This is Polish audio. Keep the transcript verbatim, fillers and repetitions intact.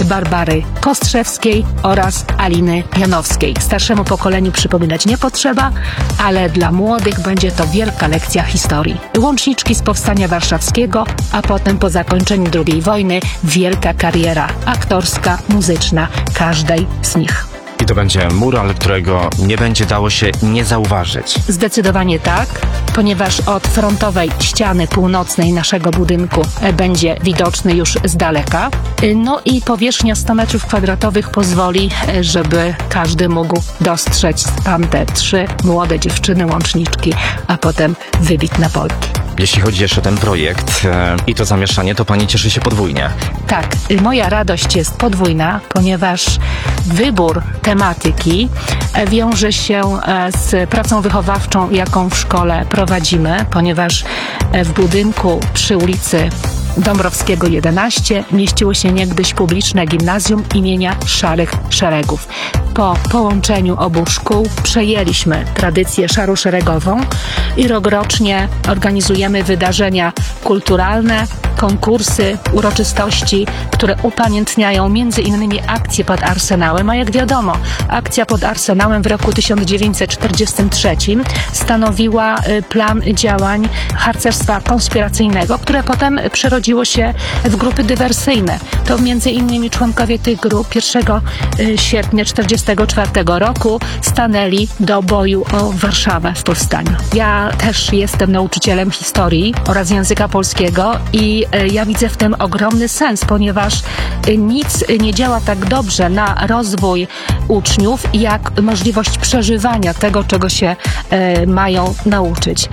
Barbary Kostrzewskiej oraz Aliny Janowskiej. Starszemu pokoleniu przypominać nie potrzeba, ale dla młodych będzie to wielka lekcja historii. Łączniczki z Powstania Warszawskiego, a potem po zakończeniu drugiej wojny wielka kariera aktorska, muzyczna każdej z nich. I to będzie mural, którego nie będzie dało się nie zauważyć. Zdecydowanie tak, ponieważ od frontowej ściany północnej naszego budynku będzie widoczny już z daleka. No i powierzchnia sto metrów kwadratowych pozwoli, żeby każdy mógł dostrzec tamte trzy młode dziewczyny, łączniczki, a potem wybitne Polki. Jeśli chodzi jeszcze o ten projekt e, i to zamieszanie, to pani cieszy się podwójnie. Tak, moja radość jest podwójna, ponieważ wybór tematyki wiąże się z pracą wychowawczą, jaką w szkole prowadzimy, ponieważ w budynku przy ulicy Dąbrowskiego jedenaście mieściło się niegdyś publiczne gimnazjum imienia Szarych Szeregów. Po połączeniu obu szkół przejęliśmy tradycję szaro-szeregową i rokrocznie organizujemy wydarzenia kulturalne, konkursy, uroczystości, które upamiętniają między innymi akcję pod Arsenałem, a jak wiadomo, akcja pod Arsenałem w roku tysiąc dziewięćset czterdziestym trzecim stanowiła plan działań harcerstwa konspiracyjnego, które potem przerodziło się w grupy dywersyjne. To między innymi członkowie tych grup pierwszego sierpnia czterdziestego czwartego roku stanęli do boju o Warszawę w powstaniu. Ja też jestem nauczycielem historii oraz języka polskiego i ja widzę w tym ogromny sens, ponieważ nic nie działa tak dobrze na rozwój uczniów, jak możliwość przeżywania tego, czego się e, mają nauczyć.